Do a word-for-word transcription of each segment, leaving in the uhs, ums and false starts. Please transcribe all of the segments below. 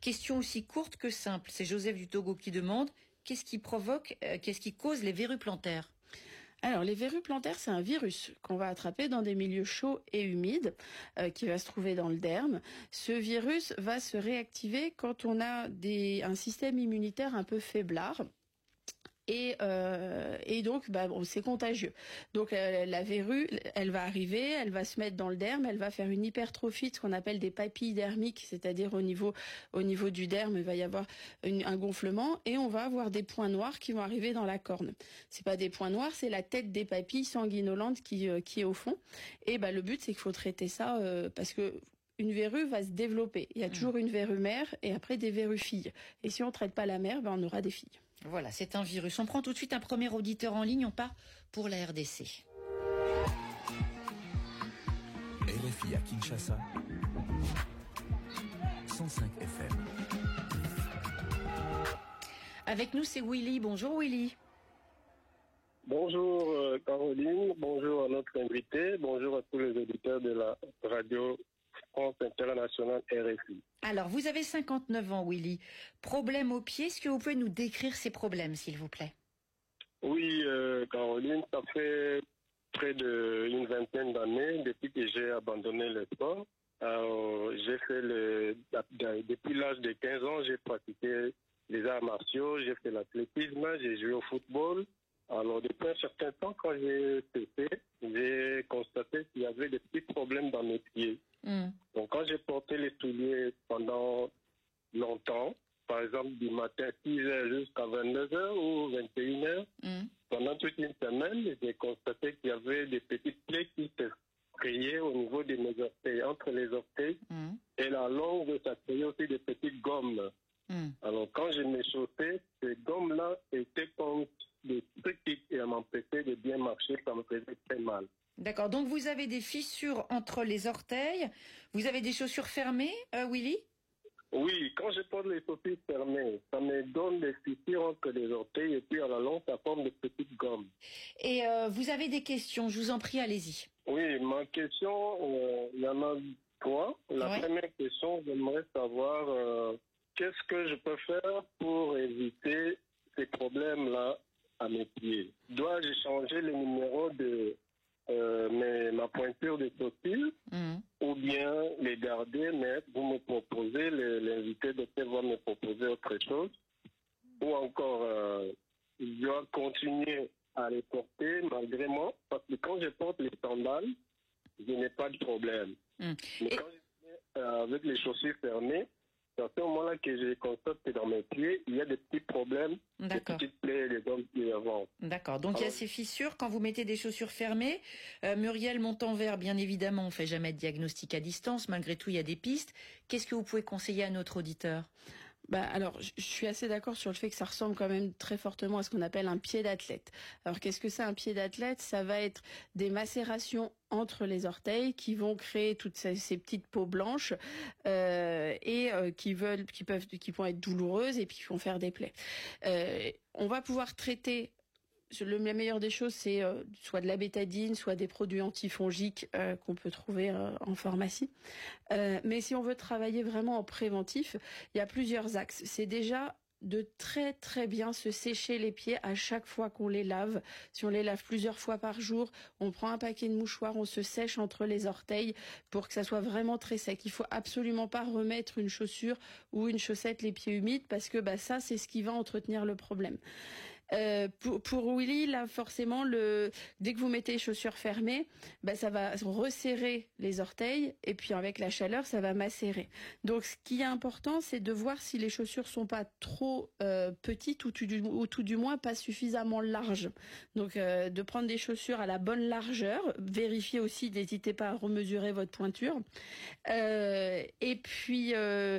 Question aussi courte que simple. C'est Joseph du Togo qui demande qu'est-ce qui provoque, euh, qu'est-ce qui cause les verrues plantaires? Alors, les verrues plantaires, c'est un virus qu'on va attraper dans des milieux chauds et humides, euh, qui va se trouver dans le derme. Ce virus va se réactiver quand on a des, un système immunitaire un peu faiblard. Et, euh, et donc, bah, bon, c'est contagieux. Donc, euh, la verrue, elle va arriver, elle va se mettre dans le derme, elle va faire une hypertrophie de ce qu'on appelle des papilles dermiques, c'est-à-dire au niveau, au niveau du derme, il va y avoir une, un gonflement, et on va avoir des points noirs qui vont arriver dans la corne. C'est pas des points noirs, c'est la tête des papilles sanguinolentes qui, euh, qui est au fond. Et bah, le but, c'est qu'il faut traiter ça euh, parce que une verrue va se développer. Il y a toujours une verrue mère et après des verrues filles. Et si on traite pas la mère, ben on aura des filles. Voilà, c'est un virus. On prend tout de suite un premier auditeur en ligne. On part pour la R D C. R F I à Kinshasa, cent cinq F M. Avec nous, c'est Willy. Bonjour Willy. Bonjour euh, Caroline, bonjour à notre invité, bonjour à tous les auditeurs de la radio France Internationale R F I. Alors, vous avez cinquante-neuf ans, Willy. Problème au pied, est-ce que vous pouvez nous décrire ces problèmes, s'il vous plaît? Oui, euh, Caroline, ça fait près d'une vingtaine d'années depuis que j'ai abandonné le sport. Alors, j'ai fait le, depuis l'âge de quinze ans, j'ai pratiqué les arts martiaux, j'ai fait l'athlétisme, j'ai joué au football. Alors, depuis un certain temps, quand j'ai cessé, j'ai constaté qu'il y avait des petits problèmes dans mes pieds. Mm. Donc, quand j'ai porté les souliers pendant longtemps, par exemple du matin six heures jusqu'à vingt-deux heures ou vingt et une heures, mm. pendant toute une semaine, j'ai constaté qu'il y avait des petites plaies qui se créaient au niveau de mes orteils, entre les orteils, mm. et la langue, ça créait aussi des petites gommes. Mm. Alors, quand je me chaussais, ces gommes-là étaient comme des trucs qui m'empêchaient de bien marcher, ça me faisait très mal. D'accord, donc vous avez des fissures entre les orteils, vous avez des chaussures fermées, euh, Willy? Oui, quand je porte les chaussures fermées, ça me donne des fissures entre les orteils et puis à la longue, ça forme des petites gommes. Et euh, vous avez des questions, je vous en prie, allez-y. Oui, ma question, euh, il y en a trois. La ouais. première question, j'aimerais savoir euh, qu'est-ce que je peux faire pour éviter ces problèmes-là à mes pieds. Dois-je changer le numéro de euh, mes, ma pointure de chaussures mmh. ou bien les garder, mais vous me proposez, l'invité de va me proposer autre chose, ou encore euh, je dois continuer à les porter malgré moi, parce que quand je porte les sandales, je n'ai pas de problème. Mmh. Mais Et... quand je suis euh, avec les chaussures fermées, c'est à ce moment-là que je constate que dans mes pieds, il y a des petits problèmes, des petites plaies, des gommes qui avancent. D'accord. Donc, alors, il y a ces fissures quand vous mettez des chaussures fermées. Euh, Muriel Montanvert, bien évidemment, on fait jamais de diagnostic à distance. Malgré tout, il y a des pistes. Qu'est-ce que vous pouvez conseiller à notre auditeur? Bah alors, je suis assez d'accord sur le fait que ça ressemble quand même très fortement à ce qu'on appelle un pied d'athlète. Alors, qu'est-ce que c'est un pied d'athlète? Ça va être des macérations entre les orteils qui vont créer toutes ces, ces petites peaux blanches euh, et euh, qui veulent, qui peuvent, qui vont être douloureuses et puis qui vont faire des plaies. Euh, on va pouvoir traiter. Le, la meilleure des choses, c'est euh, soit de la bétadine, soit des produits antifongiques euh, qu'on peut trouver euh, en pharmacie. Euh, mais si on veut travailler vraiment en préventif, il y a plusieurs axes. C'est déjà de très très bien se sécher les pieds à chaque fois qu'on les lave. Si on les lave plusieurs fois par jour, on prend un paquet de mouchoirs, on se sèche entre les orteils pour que ça soit vraiment très sec. Il faut absolument pas remettre une chaussure ou une chaussette les pieds humides parce que bah ça c'est ce qui va entretenir le problème. Euh, pour, pour Willy, là, forcément, le, dès que vous mettez les chaussures fermées, bah, ça va resserrer les orteils, et puis avec la chaleur, ça va macérer. Donc, ce qui est important, c'est de voir si les chaussures sont pas trop euh, petites, ou tout, du, ou tout du moins pas suffisamment larges. Donc, euh, de prendre des chaussures à la bonne largeur, vérifiez aussi, n'hésitez pas à remesurer votre pointure. Euh, et puis... Euh,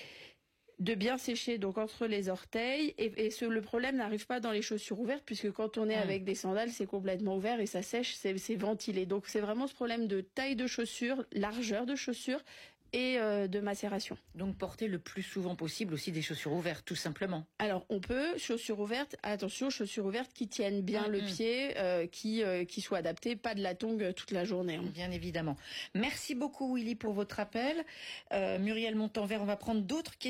de bien sécher donc entre les orteils et, et ce, le problème n'arrive pas dans les chaussures ouvertes puisque quand on est mmh. avec des sandales c'est complètement ouvert et ça sèche, c'est, c'est ventilé. Donc c'est vraiment ce problème de taille de chaussure, largeur de chaussure et euh, de macération. Donc porter le plus souvent possible aussi des chaussures ouvertes, tout simplement. Alors on peut chaussures ouvertes, attention chaussures ouvertes qui tiennent bien mmh, le mmh. pied, euh, qui euh, qui soient adaptées, pas de la tongue toute la journée. Hein. Bien évidemment. Merci beaucoup Willy pour votre appel. Euh, Muriel Montanvert, on va prendre d'autres questions.